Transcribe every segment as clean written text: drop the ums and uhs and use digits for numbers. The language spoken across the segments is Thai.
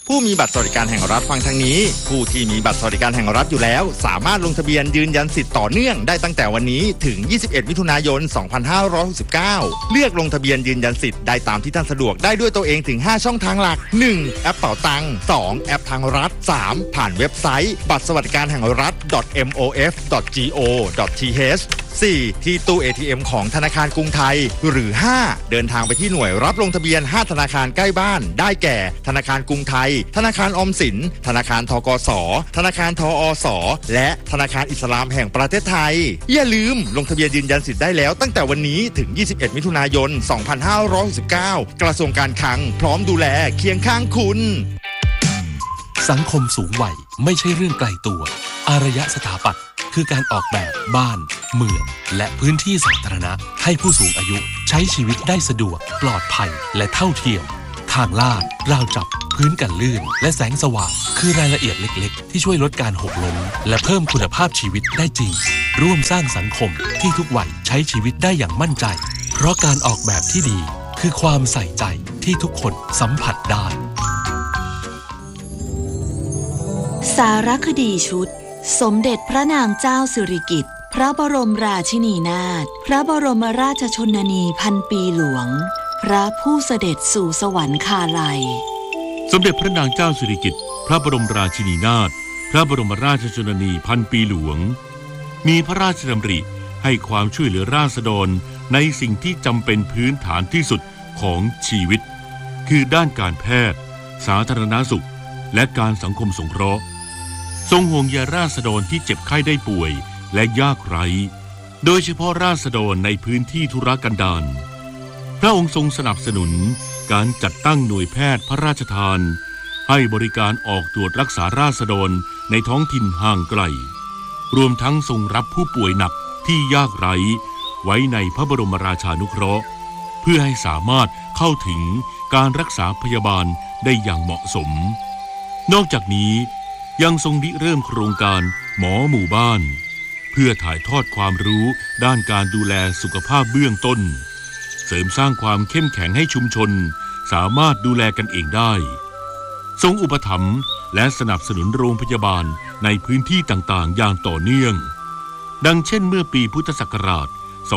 ผู้มีบัตรสวัสดิการแห่งรัฐฟังทางนี้ผู้ที่มีบัตรสวัสดิการแห่งรัฐอยู่แล้วสามารถลงทะเบียนยืนยันสิทธิ์ต่อเนื่องได้ตั้งแต่วันนี้ถึง21มิถุนายน2569เลือกลงทะเบียนยืนยันสิทธิ์ได้ตามที่ท่านสะดวกได้ด้วยตัวเองถึง5ช่องทางหลัก 1. แอปเป๋าตังค์ 2. แอปทางรัฐ 3. ผ่านเว็บไซต์บัตรสวัสดิการแห่งรัฐ mof.go.th 4. ที่ตู้ ATM ของธนาคารกรุงไทยหรือ 5. เดินทางไปที่หน่วยรับลงทะเบียน5ธนาคารใกล้บ้านได้แก่ธนาคารกรุงไทยธนาคารออมสินธนาคารธกสธนาคารทอสและธนาคารอิสลามแห่งประเทศไทยอย่าลืมลงทะเบียนยืนยันสิทธิ์ได้แล้วตั้งแต่วันนี้ถึง21มิถุนายน2569กระทรวงการคลังพร้อมดูแลเคียงข้างคุณสังคมสูงวัยไม่ใช่เรื่องไกลตัวอารยสถาปัตย์คือการออกแบบบ้านเมืองและพื้นที่สาธารณะให้ผู้สูงอายุใช้ชีวิตได้สะดวกปลอดภัยและเท่าเทียมทางลาดราวจับพื้นกันลื่นและแสงสว่างคือรายละเอียดเล็กๆที่ช่วยลดการหกล้มและเพิ่มคุณภาพชีวิตได้จริงร่วมสร้างสังคมที่ทุกวัยใช้ชีวิตได้อย่างมั่นใจเพราะการออกแบบที่ดีคือความใส่ใจที่ทุกคนสัมผัสได้สารคดีชุดสมเด็จพระนางเจ้าสิริกิติ์พระบรมราชินีนาถพระบรมราชชนนีพันปีหลวงพระผู้เสด็จสู่สวรรคาลัยสมเด็จพระนางเจ้าสิริกิติ์พระบรมราชินีนาถพระบรมราชชนนีพันปีหลวงมีพระราชดำริให้ความช่วยเหลือราษฎรในสิ่งที่จำเป็นพื้นฐานที่สุดของชีวิตคือด้านการแพทย์สาธารณสุขและการสังคมสงเคราะห์ทรงห่วงใยราษฎรที่เจ็บไข้ได้ป่วยและยากไร้โดยเฉพาะราษฎรในพื้นที่ทุรกันดารพระองค์ทรงสนับสนุนการจัดตั้งหน่วยแพทย์พระราชทานให้บริการออกตรวจรักษาราษฎรในท้องถิ่นห่างไกลรวมทั้งทรงรับผู้ป่วยหนักที่ยากไร้ไว้ในพระบรมราชานุเคราะห์เพื่อให้สามารถเข้าถึงการรักษาพยาบาลได้อย่างเหมาะสมนอกจากนี้ยังทรงริเริ่มโครงการหมอหมู่บ้านเพื่อถ่ายทอดความรู้ด้านการดูแลสุขภาพเบื้องต้นเสริมสร้างความเข้มแข็งให้ชุมชนสามารถดูแลกันเองได้ทรงอุปถัมภ์และสนับสนุนโรงพยาบาลในพื้นที่ต่างๆอย่างต่อเนื่องดังเช่นเมื่อปีพุทธศักราช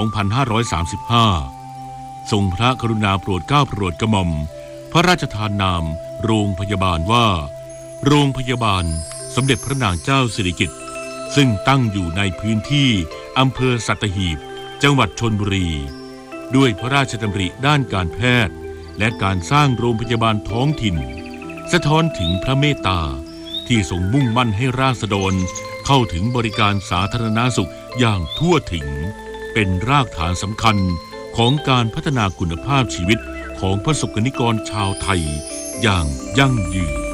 2535 ทรงพระกรุณาโปรดเกล้าโปรดกระหม่อมพระราชทานนามโรงพยาบาลว่าโรงพยาบาลสมเด็จพระนางเจ้าสิริกิติ์ซึ่งตั้งอยู่ในพื้นที่อำเภอสัตหีบจังหวัดชลบุรีด้วยพระราชดำริด้านการแพทย์และการสร้างโรงพยาบาลท้องถิ่นสะท้อนถึงพระเมตตาที่ทรงมุ่งมั่นให้ราษฎรเข้าถึงบริการสาธารณสุขอย่างทั่วถึงเป็นรากฐานสำคัญของการพัฒนาคุณภาพชีวิตของประสบกนิกรชาวไทยอย่างยั่งยืน